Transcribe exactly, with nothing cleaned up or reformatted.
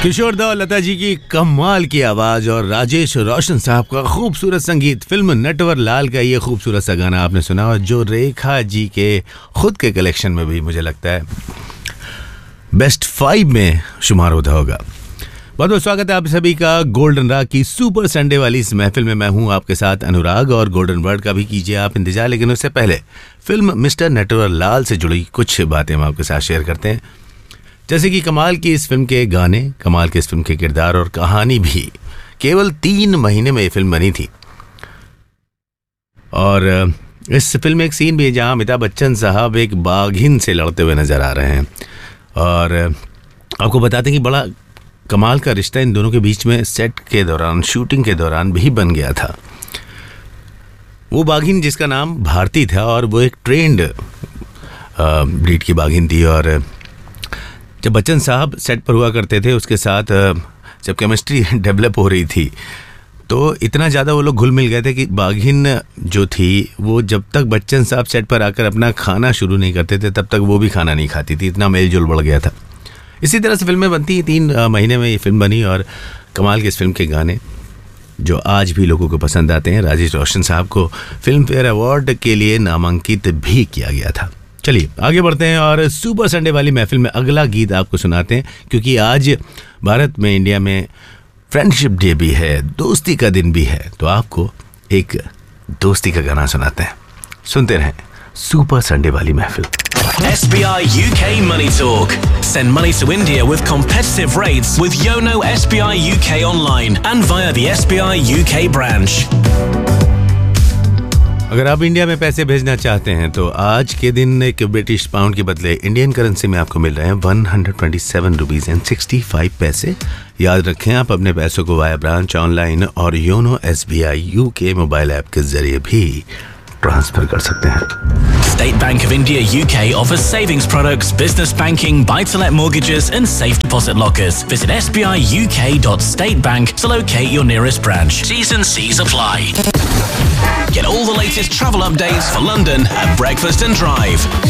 किशोर दा, लता जी की कमाल की आवाज और राजेश रोशन साहब का खूबसूरत संगीत, फिल्म नटवर लाल का ये खूबसूरत सा गाना आपने सुना, और जो रेखा जी के खुद के कलेक्शन में भी मुझे लगता है बेस्ट फाइव में शुमार होता होगा। बहुत बहुत स्वागत है आप सभी का गोल्डन राग की सुपर संडे वाली इस महफिल में। मैं हूं आपके साथ अनुराग, और गोल्डन वर्ड का भी कीजिए आप इंतजार, लेकिन उससे पहले फिल्म मिस्टर नटवर लाल से जुड़ी कुछ बातें हम आपके साथ शेयर करते हैं। जैसे कि कमाल की इस फिल्म के गाने, कमाल के इस फिल्म के किरदार और कहानी भी केवल तीन महीने में ये फिल्म बनी थी। और इस फिल्म में एक सीन भी है जहां अमिताभ बच्चन साहब एक बाघिन से लड़ते हुए नजर आ रहे हैं, और आपको बताते हैं कि बड़ा कमाल का रिश्ता इन दोनों के बीच में सेट के दौरान, शूटिंग के दौरान भी बन गया था। वो बाघिन जिसका नाम भारती था, और वो एक ट्रेंड ब्रीड की बाघिन थी, और जब बच्चन साहब सेट पर हुआ करते थे उसके साथ जब केमिस्ट्री डेवलप हो रही थी तो इतना ज़्यादा वो लोग घुल मिल गए थे कि बाघिन जो थी वो जब तक बच्चन साहब सेट पर आकर अपना खाना शुरू नहीं करते थे तब तक वो भी खाना नहीं खाती थी, इतना मेल जोल बढ़ गया था। इसी तरह से फिल्में बनती हैं, तीन महीने में ये फिल्म बनी, और कमाल के इस फिल्म के गाने जो आज भी लोगों को पसंद आते हैं। राजेश रोशन साहब को फिल्म फेयर अवार्ड के लिए नामांकित भी किया गया था। चलिए आगे बढ़ते हैं और सुपर संडे वाली महफिल में अगला गीत आपको सुनाते हैं, क्योंकि आज भारत में, इंडिया में फ्रेंडशिप डे भी है, दोस्ती का दिन भी है, तो आपको एक दोस्ती का गाना सुनाते हैं। सुनते रहें सुपर संडे वाली महफिल। S B I U K Money Talk. Send money to India with competitive rates with Yono S B I U K online and via the S B I U K branch. अगर आप India में पैसे भेजना चाहते हैं तो आज के दिन एक ब्रिटिश पाउंड के बदले इंडियन करेंसी में आपको मिल रहे हैं one hundred twenty seven rupees and sixty five पैसे। याद रखें, आप अपने पैसों को वाया ब्रांच, ऑनलाइन और YONO S B I you के मोबाइल ऐप के जरिए भी ट्रांसफर कर सकते हैं। State Bank of India U K offers savings products, business banking, buy-to-let mortgages and safe deposit lockers. Visit s b i u k dot state bank to locate your nearest branch. T's and C's apply. Get all the latest travel updates for London at Breakfast and Drive.